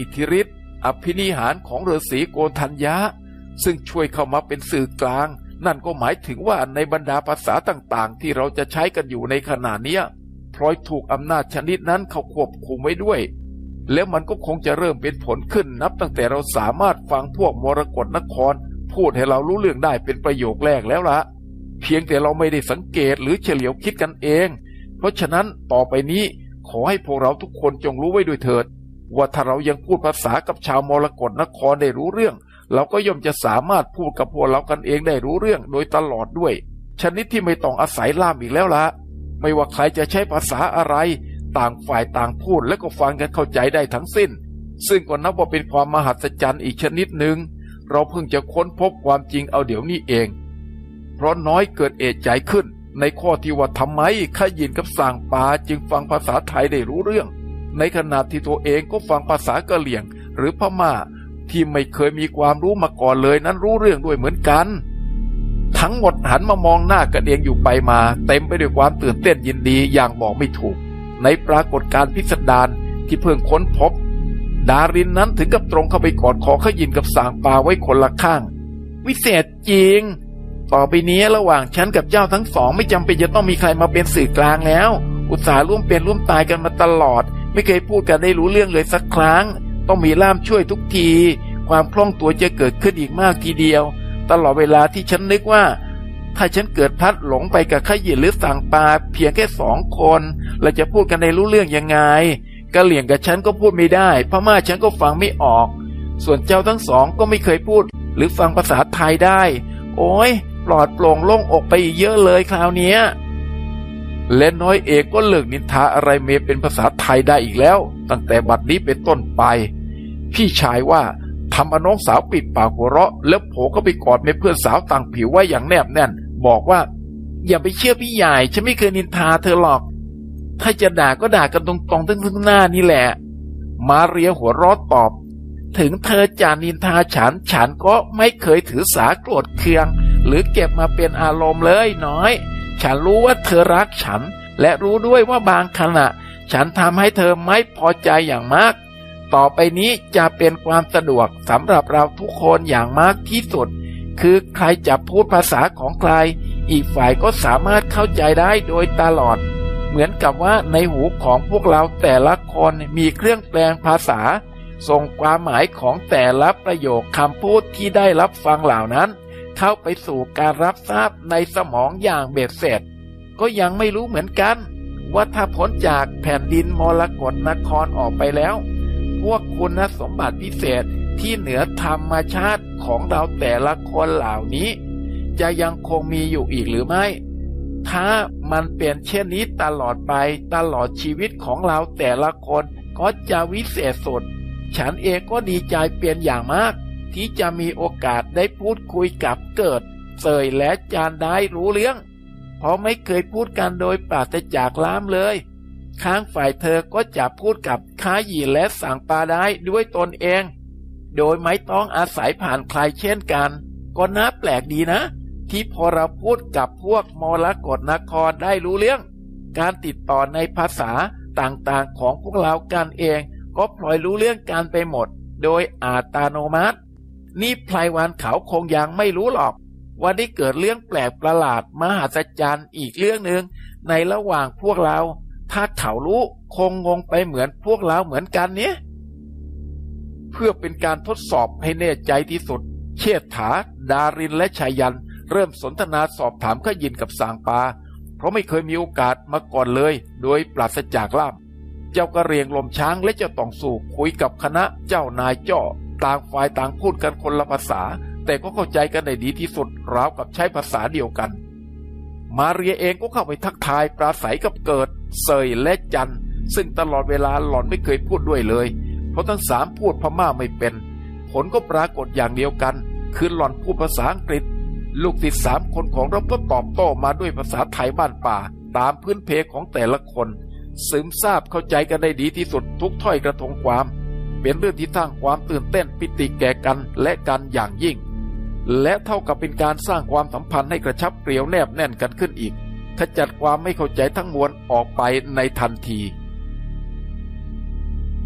อิทธิฤทธิ์อภินิหารของฤาษีโกณฑัญญะซึ่งช่วยเข้ามาเป็นสื่อกลางนั่นก็หมายถึงว่าในบรรดาภาษาต่างๆที่เราจะใช้กันอยู่ในขณะนี้พลอยถูกอำนาจชนิดนั้นเขาควบคุมไว้ด้วยแล้วมันก็คงจะเริ่มเป็นผลขึ้นนับตั้งแต่เราสามารถฟังพวกมรกตนครพูดให้เรารู้เรื่องได้เป็นประโยคแรกแล้วละเพียงแต่เราไม่ได้สังเกตหรือเฉลียวคิดกันเองเพราะฉะนั้นต่อไปนี้ขอให้พวกเราทุกคนจงรู้ไว้ด้วยเถิดว่าถ้าเรายังพูดภาษากับชาวมรกตนครได้รู้เรื่องเราก็ย่อมจะสามารถพูดกับพวกเรากันเองได้รู้เรื่องโดยตลอดด้วยชนิดที่ไม่ต้องอาศัยล่ามอีกแล้วละไม่ว่าใครจะใช้ภาษาอะไรต่างฝ่ายต่างพูดและก็ฟังกันเข้าใจได้ทั้งสิ้นซึ่งก็นับว่าเป็นความมหัศจรรย์อีกชนิดหนึ่งเราเพิ่งจะค้นพบความจริงเอาเดี๋ยวนี้เองเพราะน้อยเกิดเอะใจขึ้นในข้อที่ว่าทำไมขยินกับส่างปาจึงฟังภาษาไทยได้รู้เรื่องในขณะที่ตัวเองก็ฟังภาษากะเหรี่ยงหรือพม่าที่ไม่เคยมีความรู้มาก่อนเลยนั้นรู้เรื่องด้วยเหมือนกันทั้งหมดหันมามองหน้ากันเองอยู่ไปมาเต็มไปด้วยความตื่นเต้นยินดีอย่างบอกไม่ถูกในปรากฏการณ์พิสดารที่เพิ่งค้นพบดารินนั้นถึงกับตรงเข้าไปกอดคอขยินกับส่างปาไว้คนละข้างวิเศษจริงต่อไปนี้ระหว่างฉันกับเจ้าทั้งสองไม่จำเป็นจะต้องมีใครมาเป็นสื่อกลางแล้วอุตส่าห์ร่วมเป็นร่วมตายกันมาตลอดไม่เคยพูดกันได้รู้เรื่องเลยสักครั้งต้องมีล่ามช่วยทุกทีความคล่องตัวจะเกิดขึ้นอีกมากทีเดียวตลอดเวลาที่ฉันนึกว่าถ้าฉันเกิดพลัดหลงไปกับขยินหรือส่างปาเพียงแค่2 คนเราจะพูดกันได้รู้เรื่องยังไงกะเหลี่ยงกับฉันก็พูดไม่ได้พม่าฉันก็ฟังไม่ออกส่วนเจ้าทั้งสองก็ไม่เคยพูดหรือฟังภาษาไทยได้โอ้ยปลอดโปร่งโล่งอกไปอีกเยอะเลยคราวเนี้ยและน้อยเอกก็เลิกนินทาอะไรเมเป็นภาษาไทยได้อีกแล้วตั้งแต่บัดนี้เป็นต้นไปพี่ชายว่าทำเอาน้องสาวปิดปากหัวเราะแล้วโผล่เข้าไปกอดเมเพื่อนสาวต่างผิวไว้อย่างแนบแน่นบอกว่าอย่าไปเชื่อพี่ใหญ่ฉันไม่เคยนินทาเธอหรอกถ้าจะด่าก็ด่ากันตรงๆทั้งหน้านี่แหละมาเรียหัวเราะตอบถึงเธอจะนินทาฉันก็ไม่เคยถือสาโกรธเคืองหรือเก็บมาเป็นอารมณ์เลยน้อยฉันรู้ว่าเธอรักฉันและรู้ด้วยว่าบางขณะฉันทำให้เธอไม่พอใจอย่างมากต่อไปนี้จะเป็นความสะดวกสำหรับเราทุกคนอย่างมากที่สุดคือใครจะพูดภาษาของใครอีกฝ่ายก็สามารถเข้าใจได้โดยตลอดเหมือนกับว่าในหูของพวกเราแต่ละคนมีเครื่องแปลงภาษาส่งความหมายของแต่ละประโยคคำพูดที่ได้รับฟังเหล่านั้นเข้าไปสู่การรับทราบในสมองอย่างเบ็ดเสร็จก็ยังไม่รู้เหมือนกันว่าถ้าพ้นจากแผ่นดินมรกตนครออกไปแล้วพวกคุณสมบัติพิเศษที่เหนือธรรมชาติของเราแต่ละคนเหล่านี้จะยังคงมีอยู่อีกหรือไม่ถ้ามันเป็นเช่นนี้ตลอดไปตลอดชีวิตของเราแต่ละคนก็จะวิเศษสุดฉันเองก็ดีใจเป็นอย่างมากที่จะมีโอกาสได้พูดคุยกับเกิดเสยและจานได้รู้เรื่องเพราะไม่เคยพูดกันโดยปราศจากล่ามเลยข้างฝ่ายเธอก็จะพูดกับค้าหยีและสั่งปาได้ด้วยตนเองโดยไม่ต้องอาศัยผ่านใครเช่นกันก็น่าแปลกดีนะที่พอเราพูดกับพวกมรกตนครได้รู้เรื่องการติดต่อในภาษาต่างๆของพวกเรากันเองก็พลอยรู้เรื่องกันไปหมดโดยอัตโนมัตินี่ไพรวันเขาคงยังไม่รู้หรอกว่าได้เกิดเรื่องแปลกประหลาดมหัศจรรย์อีกเรื่องหนึ่งในระหว่างพวกเราถ้าเขารู้คงงงไปเหมือนพวกเราเหมือนกันเนี่ยเพื่อเป็นการทดสอบให้แน่ใจที่สุดเชษฐาดารินและชายันเริ่มสนทนาสอบถามขยินกับส่างปาเพราะไม่เคยมีโอกาสมาก่อนเลยโดยปราศจากล่ามเจ้ากระเรียงลมช้างและเจ้าตองสู่คุยกับคณะเจ้านายจ้อต่างฝ่ายต่างพูดกันคนละภาษาแต่ก็เข้าใจกันได้ดีที่สุดราวกับใช้ภาษาเดียวกันมาเรียเองก็เข้าไปทักทายปราศัยกับเกิดเสยและจันซึ่งตลอดเวลาหล่อนไม่เคยพูดด้วยเลยเพราะทั้ง3พูดพม่าไม่เป็นผลก็ปรากฏอย่างเดียวกันคือหล่อนพูดภาษาอังกฤษลูกศิษย์3 คนของเราก็ตอบโต้มาด้วยภาษาไทยบ้านป่าตามพื้นเพของแต่ละคนซึมซาบเข้าใจกันได้ดีที่สุดทุกถ้อยกระทงความเป็นเรื่องที่สร้างความตื่นเต้นปิติแก่กันและกันอย่างยิ่งและเท่ากับเป็นการสร้างความสัมพันธ์ให้กระชับเกลียวแนบแน่นกันขึ้นอีกขจัดความไม่เข้าใจทั้งมวลออกไปในทันที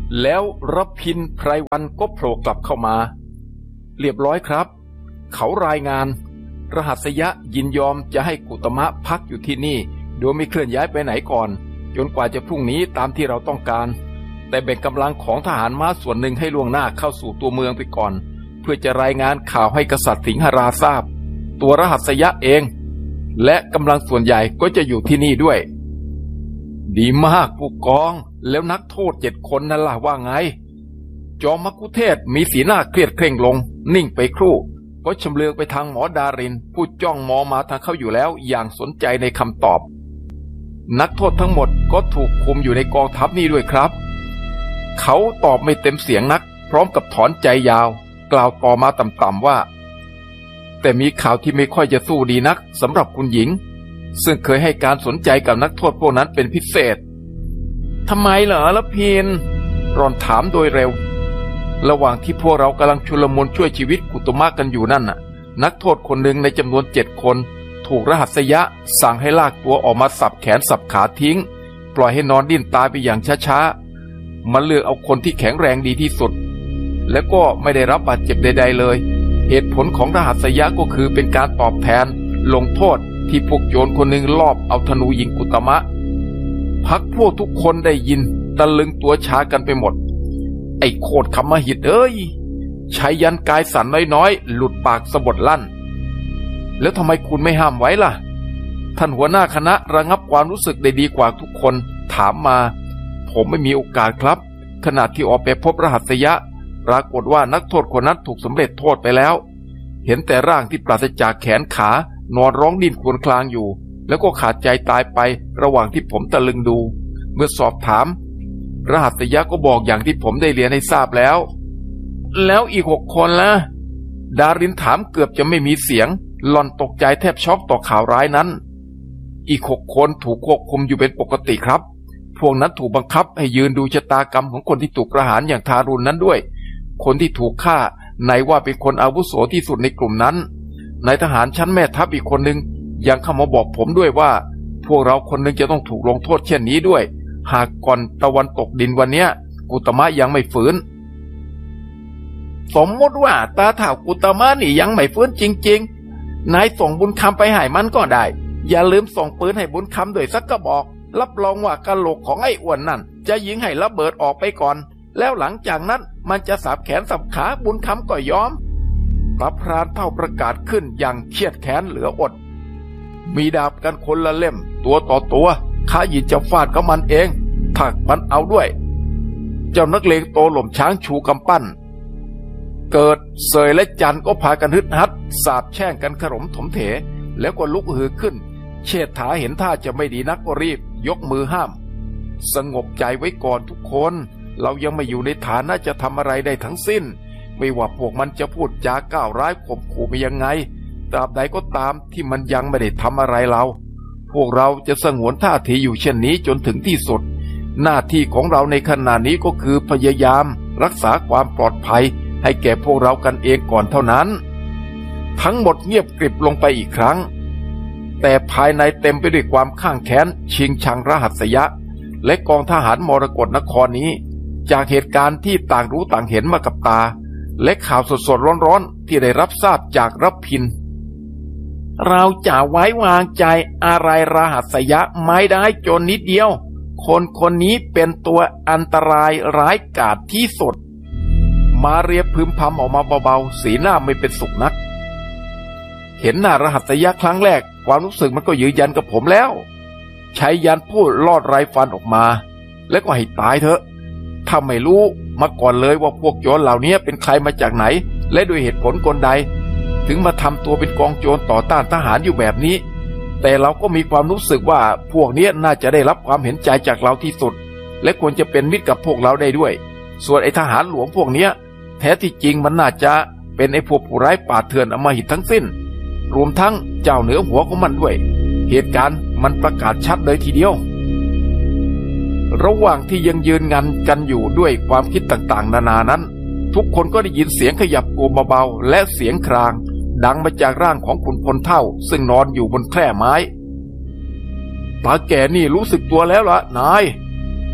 แล้วรพินไพรวันก็โผล่กลับเข้ามาเรียบร้อยครับเขารายงานรหัสยะยินยอมจะให้กุตมะพักอยู่ที่นี่โดยไม่เคลื่อนย้ายไปไหนก่อนจนกว่าจะพรุ่งนี้ตามที่เราต้องการแต่แบ่งกำลังของทหารม้าส่วนหนึ่งให้ล่วงหน้าเข้าสู่ตัวเมืองไปก่อนเพื่อจะรายงานข่าวให้กษัตริย์สิงหราทราบตัวรหัสยะเองและกำลังส่วนใหญ่ก็จะอยู่ที่นี่ด้วยดีมากผู้กองแล้วนักโทษ7 คนนั่นล่ะว่าไงจอมมัคคุเทศก์มีสีหน้าเครียดเคร่งลงนิ่งไปครู่ก็ชำเลืองไปทางหมอดารินผู้จ้องมองมาทางเขาอยู่แล้วอย่างสนใจในคำตอบนักโทษทั้งหมดก็ถูกคุมอยู่ในกองทัพนี้ด้วยครับเขาตอบไม่เต็มเสียงนักพร้อมกับถอนใจยาวกล่าวต่อมาต่ำๆว่าแต่มีข่าวที่ไม่ค่อยจะสู้ดีนักสำหรับคุณหญิงซึ่งเคยให้การสนใจกับนักโทษพวกนั้นเป็นพิเศษทำไมเหรอละพินรอนถามโดยเร็วระหว่างที่พวกเรากำลังชุลมุนช่วยชีวิตกุตมะกันอยู่นั่นน่ะนักโทษคนหนึ่งในจำนวน7 คนถูกรหัสยะสั่งให้ลากตัวออกมาสับแขนสับขาทิ้งปล่อยให้นอนดิ้นตายไปอย่างช้าๆมันเลือกเอาคนที่แข็งแรงดีที่สุดและก็ไม่ได้รับบาดเจ็บใดๆเลยเหตุผลของรหัสยะก็คือเป็นการตอบแทนลงโทษที่พวกโจรคนหนึ่งลอบเอาธนูยิงกุตมะพรรคพวกทุกคนได้ยินตะลึงตัวช้ากันไปหมดไอ้โคตรคำมหิตเอ้ยชายยันกายสั่นน้อยๆหลุดปากสะบดลั่นแล้วทำไมคุณไม่ห้ามไว้ล่ะท่านหัวหน้าคณะระงับความรู้สึกได้ดีกว่าทุกคนถามมาผมไม่มีโอกาสครับขณะที่ออกไปพบรหัสยะปรากฏว่านักโทษคนนั้นถูกสำเร็จโทษไปแล้วเห็นแต่ร่างที่ปราศจากแขนขานอนร้องดิ้นครวญครางอยู่แล้วก็ขาดใจตายไประหว่างที่ผมตะลึงดูเมื่อสอบถามรหัสยะก็บอกอย่างที่ผมได้เรียนให้ทราบแล้วอีก6 คนล่ะดารินถามเกือบจะไม่มีเสียงหล่อนตกใจแทบช็อกต่อข่าวร้ายนั้นอีก6 คนถูกควบคุมอยู่เป็นปกติครับพวกนั้นถูกบังคับให้ยืนดูชะตากรรมของคนที่ถูกประหารอย่างทารุณนั้นด้วยคนที่ถูกฆ่าไหนว่าเป็นคนอาวุโสที่สุดในกลุ่มนั้นนายทหารชั้นแม่ทัพอีกคนหนึ่งยังเข้ามาบอกผมด้วยว่าพวกเราคนหนึ่งจะต้องถูกลงโทษเช่นนี้ด้วยหากก่อนตะวันตกดินวันเนี้ยกุตมะยังไม่ฟื้นสมมติว่าตาเฒ่ากุตมะนี่ยังไม่ฟื้นจริงๆนายส่งบุญคำไปให้มันก็ได้อย่าลืมส่งปืนให้บุญคำด้วยสักกระบอกรับรองว่ากะโหลกของไอ้อ้วนนั่นจะยิงให้ระเบิดออกไปก่อนแล้วหลังจากนั้นมันจะสับแขนสับขาบุญคำก็ยอมพระพรานเท่าประกาศขึ้นอย่างเครียดแค้นเหลืออดมีดาบกันคนละเล่มตัวต่อตัวข้าหยินจะฟาดกับมันเองถักมันเอาด้วยเจ้านักเลงโตหล่มช้างชูกำปั้นเกิดเสยและจันก็พากันฮึดฮัดสาบแช่งกันขรมถมเถแล้วก็ลุกฮือขึ้นเชษฐาเห็นท่าจะไม่ดีนักก็รีบยกมือห้ามสงบใจไว้ก่อนทุกคนเรายังไม่อยู่ในฐานะจะทำอะไรได้ทั้งสิ้นไม่ว่าพวกมันจะพูดจาก้าวร้ายข่มขู่ไปยังไงตราบใดก็ตามที่มันยังไม่ได้ทำอะไรเราพวกเราจะสงวนท่าทีอยู่เช่นนี้จนถึงที่สุดหน้าที่ของเราในขณะนี้ก็คือพยายามรักษาความปลอดภัยให้แก่พวกเรากันเองก่อนเท่านั้นทั้งหมดเงียบกริบลงไปอีกครั้งแต่ภายในเต็มไปด้วยความข้างแค้นชิงชังรหัสยะและกองทหารมรกตนครนี้จากเหตุการณ์ที่ต่างรู้ต่างเห็นมากับตาและข่าวสดๆร้อนๆที่ได้รับทราบจากรพินเราจะไว้วางใจอะไรรหัสยะไม่ได้จนนิดเดียวคนนี้เป็นตัวอันตรายร้ายกาจที่สุดมาเรียพึมพำออกมาเบาๆสีหน้าไม่เป็นสุขนักเห็นหน้ารหัสยะครั้งแรกความรู้สึกมันก็ยืนยันกับผมแล้วใช้ยันพูดลอดไรฟันออกมาแล้วก็ให้ตายเถอะถ้าไม่รู้มาก่อนเลยว่าพวกโจรเหล่านี้เป็นใครมาจากไหนและด้วยเหตุผลกลใดถึงมาทำตัวเป็นกองโจรต่อต้านทหารอยู่แบบนี้แต่เราก็มีความรู้สึกว่าพวกนี้น่าจะได้รับความเห็นใจจากเราที่สุดและควรจะเป็นมิตรกับพวกเราได้ด้วยส่วนไอ้ทหารหลวงพวกนี้แท้ที่จริงมันน่าจะเป็นไอ้พวกผู้ร้ายป่าเถื่อนอำมหิตทั้งสิ้นรวมทั้งเจ้าเหนือหัวของมันด้วยเหตุการณ์มันประกาศชัดเลยทีเดียวระหว่างที่ยังยืนงันกันอยู่ด้วยความคิดต่างๆนานานั้นทุกคนก็ได้ยินเสียงขยับตัวเบาๆและเสียงครางดังมาจากร่างของขุนพลเฒ่าซึ่งนอนอยู่บนแคร่ไม้ตาแก่นี่รู้สึกตัวแล้วล่ะนาย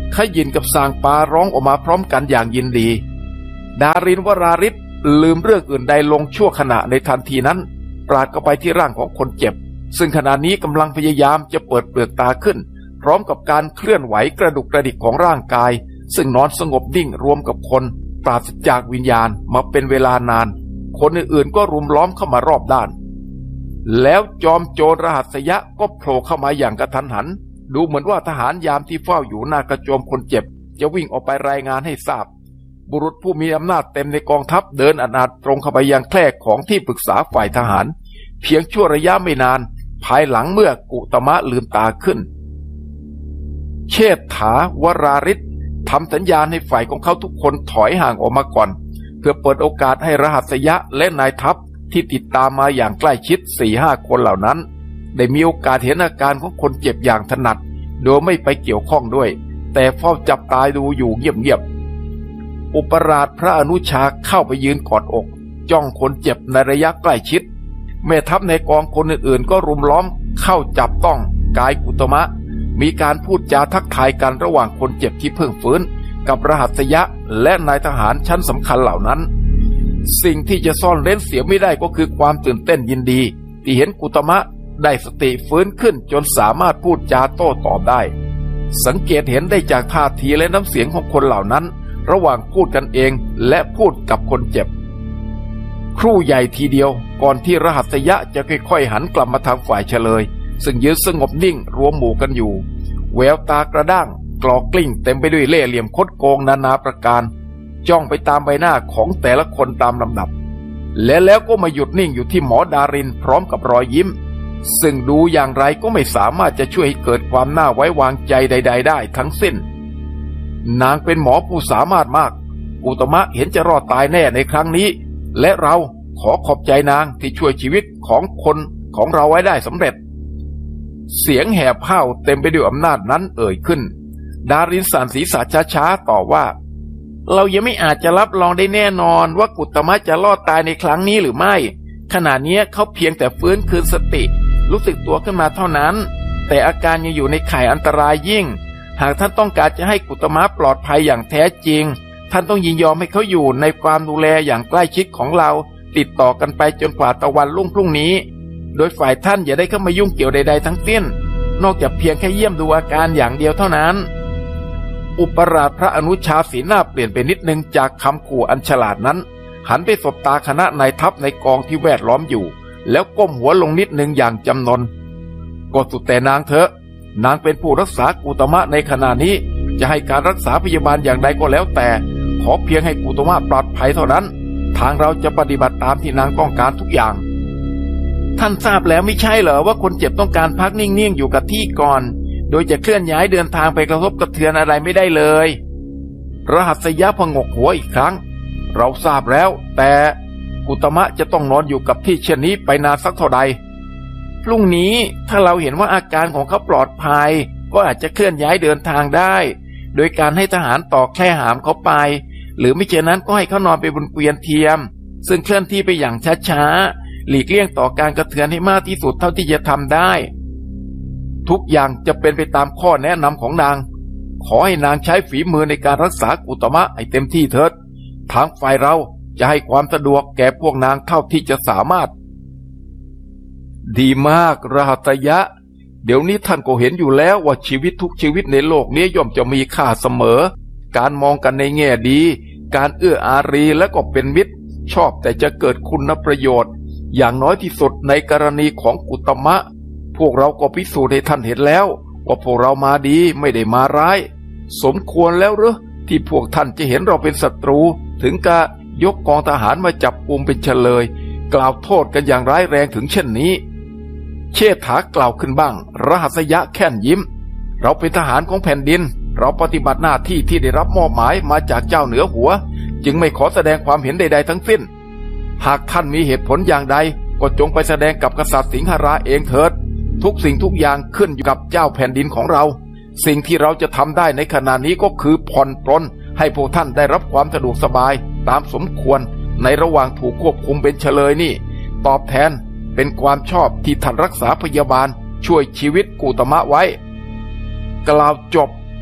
ขยินกับสางปาร้องออกมาพร้อมกันอย่างยินดีดารินวราริศลืมเรื่องอื่นใดลงชั่วขณะในทันทีนั้นปราดเข้าไปที่ร่างของคนเจ็บซึ่งขณะนี้กำลังพยายามจะเปิดเปลือกตาขึ้นพร้อมกับการเคลื่อนไหวกระดุกกระดิกของร่างกายซึ่งนอนสงบนิ่งรวมกับคนปราศจากวิญญาณมาเป็นเวลานานคนอื่นๆก็รุมล้อมเข้ามารอบด้านแล้วจอมโจรรหัสยะก็โผล่เข้ามาอย่างกระทันหันดูเหมือนว่าทหารยามที่เฝ้าอยู่หน้ากระโจมคนเจ็บจะวิ่งออกไปรายงานให้ทราบบุรุษผู้มีอำนาจเต็มในกองทัพเดินอนาถตรงเข้าไปยังแคร่ของที่ปรึกษาฝ่ายทหารเพียงชั่วระยะไม่นานภายหลังเมื่อกุตมะลืมตาขึ้นเชษฐาวราริศทำสัญญาณให้ฝ่ายของเขาทุกคนถอยห่างออกมาก่อนเพื่อเปิดโอกาสให้รหัสยะและนายทัพที่ติดตามมาอย่างใกล้ชิด 4-5 คนเหล่านั้นได้มีโอกาสเห็นอาการของคนเจ็บอย่างถนัดโดยไม่ไปเกี่ยวข้องด้วยแต่เฝ้าจับตาดูอยู่เงียบๆอุปราชพระอนุชาเข้าไปยืนกอดอกจ้องคนเจ็บในระยะใกล้ชิดแม่ทัพในกองคนอื่นๆก็รุมล้อมเข้าจับต้องกายกุตมะมีการพูดจาทักทายกันระหว่างคนเจ็บที่เพิ่งฟื้นกับรหัสยะและนายทหารชั้นสำคัญเหล่านั้นสิ่งที่จะซ่อนเร้นเสียไม่ได้ก็คือความตื่นเต้นยินดีที่เห็นกุตมะได้สติฟื้นขึ้นจนสามารถพูดจาโต้ตอบได้สังเกตเห็นได้จากท่าทีและน้ำเสียงของคนเหล่านั้นระหว่างพูดกันเองและพูดกับคนเจ็บครู่ใหญ่ทีเดียวก่อนที่รหัสยะจะค่อยๆหันกลับมาทางฝ่ายเฉลยซึ่งยืนสงบนิ่งรวมหมู่กันอยู่แววตากระด้างกรอกกลิ้งเต็มไปด้วยเล่ห์เหลี่ยมคดโกงนานาประการจ้องไปตามใบหน้าของแต่ละคนตามลำดับแล้วก็มาหยุดนิ่งอยู่ที่หมอดารินพร้อมกับรอยยิ้มซึ่งดูอย่างไรก็ไม่สามารถจะช่วยให้เกิดความน่าไว้วางใจใดๆได้ทั้งสิ้นนางเป็นหมอผู้สามารถมากกุตมะเห็นจะรอดตายแน่ในครั้งนี้และเราขอขอบใจนางที่ช่วยชีวิตของคนของเราไว้ได้สำเร็จเสียงแหบห้าวเต็มไปด้วยอำนาจนั้นเอ่ยขึ้นดารินสั่นศีรษะช้าๆต่อว่าเรายังไม่อาจจะรับรองได้แน่นอนว่ากุตมะจะรอดตายในครั้งนี้หรือไม่ขณะนี้เขาเพียงแต่ฟื้นคืนสติรู้สึกตัวขึ้นมาเท่านั้นแต่อาการยังอยู่ในข่ายอันตรายยิ่งหากท่านต้องการจะให้กุตมะปลอดภัยอย่างแท้จริงท่านต้องยินยอมให้เขาอยู่ในความดูแลอย่างใกล้ชิดของเราติดต่อกันไปจนกว่าตะวันรุ่งพรุ่งนี้โดยฝ่ายท่านอย่าได้เข้ามายุ่งเกี่ยวใดๆทั้งสิ้นนอกจากเพียงแค่เยี่ยมดูอาการอย่างเดียวเท่านั้นอุปราชพระอนุชาสีหน้าเปลี่ยนไปนิดนึงจากคำขู่อันฉลาดนั้นหันไปสบตาคณะนายทัพในกองที่แวดล้อมอยู่แล้วก้มหัวลงนิดนึงอย่างจำนนก็สุดแต่นางเถอะนางเป็นผู้รักษากุตมะในขณะนี้จะให้การรักษาพยาบาลอย่างใดก็แล้วแต่ขอเพียงให้กุตมะปลอดภัยเท่านั้นทางเราจะปฏิบัติตามที่นางต้องการทุกอย่างท่านทราบแล้วไม่ใช่เหรอว่าคนเจ็บต้องการพักนิ่งๆอยู่กับที่ก่อนโดยจะเคลื่อนย้ายเดินทางไปกระทบกระเทือนอะไรไม่ได้เลยรหัสยะพงกหัวอีกครั้งเราทราบแล้วแต่กุตมะจะต้องนอนอยู่กับที่เช่นนี้ไปนานสักเท่าใดพรุ่งนี้ถ้าเราเห็นว่าอาการของเขาปลอดภัยก็อาจจะเคลื่อนย้ายเดินทางได้โดยการให้ทหารต่อแคร่หามเขาไปหรือไม่เช่นนั้นก็ให้เขานอนไปบนเกวียนเทียมซึ่งเคลื่อนที่ไปอย่างช้าๆหลีกเลี่ยงต่อการกระเทือนให้มากที่สุดเท่าที่จะทำได้ทุกอย่างจะเป็นไปตามข้อแนะนำของนางขอให้นางใช้ฝีมือในการรักษากุตมะให้เต็มที่เถิดทางฝ่ายเราจะให้ความสะดวกแก่พวกนางเท่าที่จะสามารถดีมากรหัสยะเดี๋ยวนี้ท่านก็เห็นอยู่แล้วว่าชีวิตทุกชีวิตในโลกนี้ย่อมจะมีค่าเสมอการมองกันในแง่ดีการเอื้ออารีและก็เป็นมิตรชอบแต่จะเกิดคุณประโยชน์อย่างน้อยที่สุดในกรณีของกุตมะพวกเราก็พิสูจน์ให้ท่านเห็นแล้วว่าพวกเรามาดีไม่ได้มาร้ายสมควรแล้วหรือที่พวกท่านจะเห็นเราเป็นศัตรูถึงกับยกกองทหารมาจับกุมเป็นเฉลยกล่าวโทษกันอย่างร้ายแรงถึงเช่นนี้เชษฐากล่าวขึ้นบ้างรหัสยะแค่นยิ้มเราเป็นทหารของแผ่นดินเราปฏิบัติหน้าที่ที่ได้รับมอบหมายมาจากเจ้าเหนือหัวจึงไม่ขอแสดงความเห็นใดๆทั้งสิ้นหากท่านมีเหตุผลอย่างใดก็จงไปแสดงกับกษัตริย์สิงหราเองเถิดทุกสิ่งทุกอย่างขึ้นอยู่กับเจ้าแผ่นดินของเราสิ่งที่เราจะทำได้ในขณะนี้ก็คือผ่อนปรนให้พวกท่านได้รับความสะดวกสบายตามสมควรในระหว่างถูกควบคุมเป็นเฉลยนี่ตอบแทนเป็นความชอบที่ท่านรักษาพยาบาลช่วยชีวิตกุตมะไว้กล่าวจบ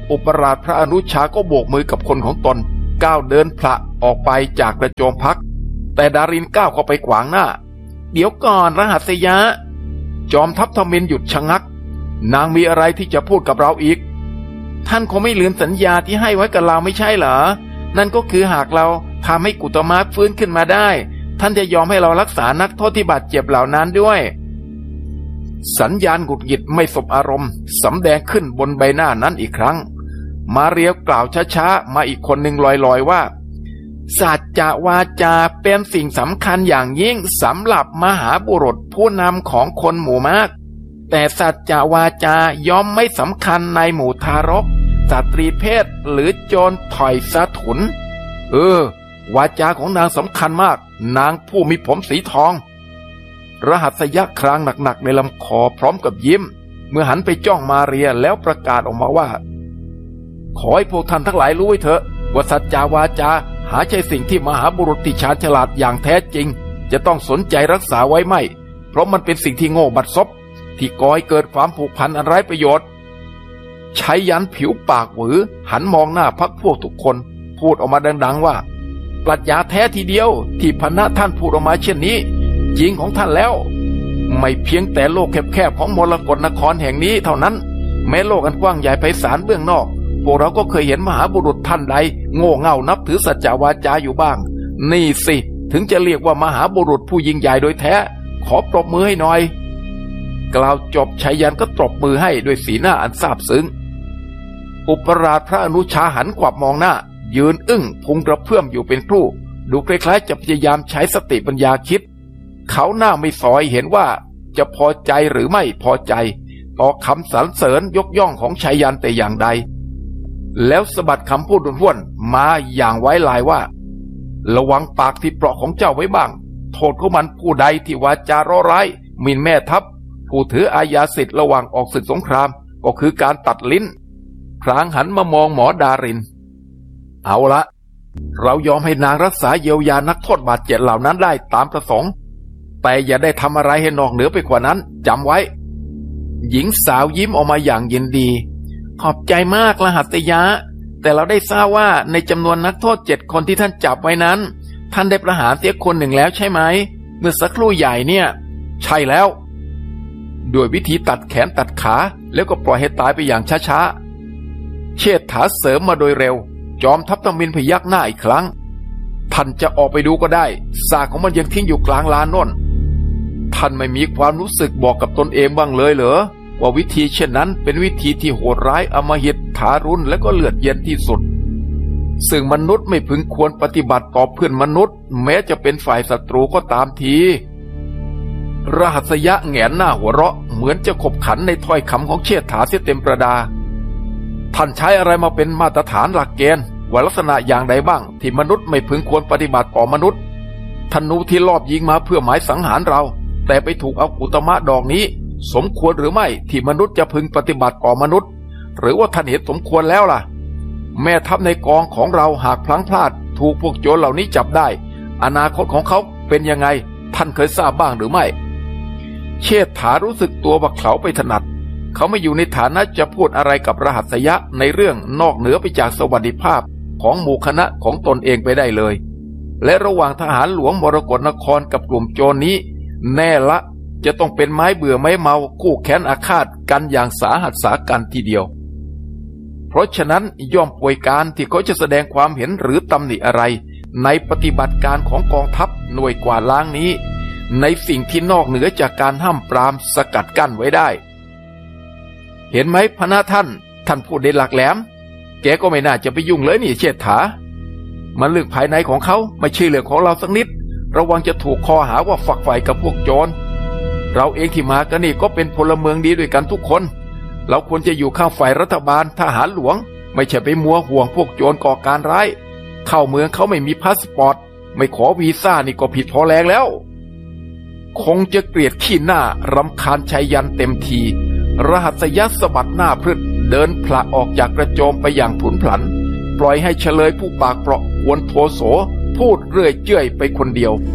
อุปราชพระอนุชาก็โบกมือกับคนของตนก้าวเดินพละออกไปจากกระโจมพักแต่ดารินก้าวเข้าไปขวางหน้าเดี๋ยวก่อนรหัสยะจอมทัพทมิฬหยุดชะงักนางมีอะไรที่จะพูดกับเราอีกท่านคงไม่ลืมสัญญาที่ให้ไว้กับเราไม่ใช่เหรอนั่นก็คือหากเราทำให้กุตมะฟื้นขึ้นมาได้ท่านจะยอมให้เรารักษานักโทษที่บาดเจ็บเหล่านั้นด้วยสัญญาณหงุดหงิดไม่สบอารมณ์สำแดงขึ้นบนใบหน้านั้นอีกครั้งมาเรียกล่าวช้าๆมาอีกคนหนึ่งลอยๆว่าสัจจวาจาเป็นสิ่งสำคัญอย่างยิ่งสำหรับมหาบุรุษผู้นำของคนหมู่มากแต่สัจจวาจาย่อมไม่สำคัญในหมู่ทารกสตรีเพศหรือโจรถอยสะถุนวาจาของนางสำคัญมากนางผู้มีผมสีทองรหัสยะครางหนักๆในลำคอพร้อมกับยิ้มเมื่อหันไปจ้องมาเรียแล้วประกาศออกมาว่าขอให้พวกท่านทั้งหลายรู้ไว้เถอะว่าสัจจาวาจาหาใช่สิ่งที่มหาบุรุษที่ชาญฉลาดอย่างแท้จริงจะต้องสนใจรักษาไว้ไม่เพราะมันเป็นสิ่งที่โง่บัดซบที่ก่อให้เกิดความผูกพันอันไร้ประโยชน์ชัยยันผิวปากหวือหันมองหน้าพรรคพวกทุกคนพูดออกมาดังๆว่าปรัชญาแท้ทีเดียวที่พนะท่านพูดออกมาเช่นนี้จริงของท่านแล้วไม่เพียงแต่โลกแคบๆของมรกตนครแห่งนี้เท่านั้นแม้โลกอันกว้างใหญ่ไพศาลเบื้องนอกพวกเราก็เคยเห็นมหาบุรุษท่านใดโง่เง่านับถือสัจจวาจาอยู่บ้างนี่สิถึงจะเรียกว่ามหาบุรุษผู้ยิ่งใหญ่โดยแท้ขอปรบมือให้หน่อยกล่าวจบชัยยันก็ตบมือให้ด้วยสีหน้าอันซาบซึ้งอุปราชพระอนุชาหันขวับมองหน้ายืนอึ้งพุงกระเพื่อมอยู่เป็นครู่ดูคล้ายๆจะพยายามใช้สติปัญญาคิดเขาหน้าไม่สอยเห็นว่าจะพอใจหรือไม่พอใจต่อคำสรรเสริญยกย่องของชัยยันแต่อย่างใดแล้วสะบัดคำพูดห้วนๆมาอย่างไว้ลายว่าระวังปากที่เปราะของเจ้าไว้บ้างโทษของมันผู้ใดที่วาจาร้อร้ายหมิ่นแม่ทัพผู้ถืออาญาสิทธิ์ระหว่างออกศึกสงครามก็คือการตัดลิ้นพลางหันมามองหมอดารินเอาละเรายอมให้นางรักษาเยียวยานักโทษบาดเจ็บเหล่านั้นได้ตามประสงค์แต่อย่าได้ทำอะไรให้นอกเหนือไปกว่านั้นจำไว้หญิงสาวยิ้มออกมาอย่างยินดีขอบใจมากรหัสยะแต่เราได้ทราบว่าในจำนวนนักโทษ7 คนที่ท่านจับไว้นั้นท่านได้ประหารเสียคนหนึ่งแล้วใช่ไหมเมื่อสักครู่ใหญ่เนี่ยใช่แล้วด้วยวิธีตัดแขนตัดขาแล้วก็ปล่อยให้ตายไปอย่างช้าๆเชษฐาเสริมมาโดยเร็วจอมทัพทมิฬพยักหน้าอีกครั้งท่านจะออกไปดูก็ได้ซากของมันยังทิ้งอยู่กลางลานโน่นท่านไม่มีความรู้สึกบอกกับตนเองบ้างเลยเหรอว่าวิธีเช่นนั้นเป็นวิธีที่โหดร้ายอำมหิตทารุณและก็เลือดเย็นที่สุดซึ่งมนุษย์ไม่พึงควรปฏิบัติต่อเพื่อนมนุษย์แม้จะเป็นฝ่ายศัตรูก็ตามทีรหัสยะแหงนหน้าหัวเราะเหมือนจะขบขันในถ้อยคำของเชษฐาเสียเต็มประดาท่านใช้อะไรมาเป็นมาตรฐานหลักเกณฑ์ว่าลักษณะอย่างใดบ้างที่มนุษย์ไม่พึงควรปฏิบัติต่อมนุษย์ธนูที่ลอบยิงมาเพื่อหมายสังหารเราแต่ไปถูกเอากุตมะดอกนี้สมควรหรือไม่ที่มนุษย์จะพึงปฏิบัติต่อมนุษย์หรือว่าท่านเห็นสมควรแล้วล่ะแม่ทัพในกองของเราหากพลั้งพลาดถูกพวกโจรเหล่านี้จับได้อนาคตของเขาเป็นยังไงท่านเคยทราบบ้างหรือไม่เชษฐารู้สึกตัวว่าเขาไปถนัดเขาไม่อยู่ในฐานะจะพูดอะไรกับรหัสยะในเรื่องนอกเหนือไปจากสวัสดิภาพของหมู่คณะของตนเองไปได้เลยและระหว่างทหารหลวงมรกตนครกับกลุ่มโจรนี้แน่ละจะต้องเป็นไม้เบื่อไม้เมาคู่แค้นอาฆาตกันอย่างสาหัสสากันทีเดียวเพราะฉะนั้นย่อมป่วยการที่เขาจะแสดงความเห็นหรือตำหนิอะไรในปฏิบัติการของกองทัพหน่วยกวาดล้างนี้ในสิ่งที่นอกเหนือจากการห้ามปรามสกัดกั้นไว้ได้เห็นไหมพนะท่านพูดได้หลักแหลมแกก็ไม่น่าจะไปยุ่งเลยนี่เชษฐามันเรื่องภายในของเขาไม่ใช่เรื่องของเราสักนิดระวังจะถูกคอหาว่าฝักใฝ่กับพวกโจรเราเองที่มากันนี่ก็เป็นพลเมืองดีด้วยกันทุกคนเราควรจะอยู่ข้างฝ่ายรัฐบาลทหารหลวงไม่ใช่ไปมัวห่วงพวกโจรก่อการร้ายเข้าเมืองเขาไม่มีพาสปอร์ตไม่ขอวีซ่านี่ก็ผิดพอแรงแล้วคงจะเกลียดขี้หน้ารำคาญชัยยันเต็มทีรหัสยะสะบัดหน้าพรึดเดินพละออกจากกระโจมไปอย่างผุนผันปล่อยให้เฉลยผู้ปากเปราะกวนโทโสพูดเรื่อยเจื่อยไปคนเดียว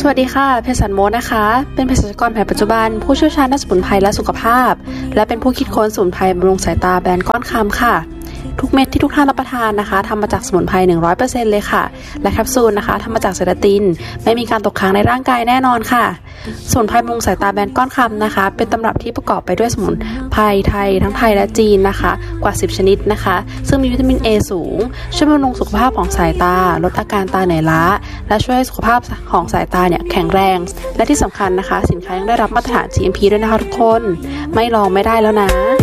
สวัสดีค่ะเภสัชโมนะคะเป็นเภสัชกรแผนปัจจุบันผู้เชี่ยวชาญด้านสมุนไพรและสุขภาพและเป็นผู้คิดค้นสมุนไพรบำรุงสายตาแบรนด์ก้อนคำค่ะทุกเม็ดที่ทุกท่านรับประทานนะคะทำมาจากสมุนไพร 100% เลยค่ะและแคปซูลนะคะทำมาจากเซราตินไม่มีการตกค้างในร่างกายแน่นอนค่ะสมุนไพรบำรุงสายตาแบรนด์ก้อนคำนะคะเป็นตำรับที่ประกอบไปด้วยสมุนไพรไทยทั้งไทยและจีนนะคะกว่า10ชนิดนะคะซึ่งมีวิตามิน A สูงช่วยบำรุงสุขภาพของสายตาลดอาการตาเหนื่อยล้าและช่วยให้สุขภาพของสายตาเนี่ยแข็งแรงและที่สำคัญนะคะสินค้ายังได้รับมาตรฐาน GMP ด้วยนะคะทุกคนไม่ลองไม่ได้แล้วนะ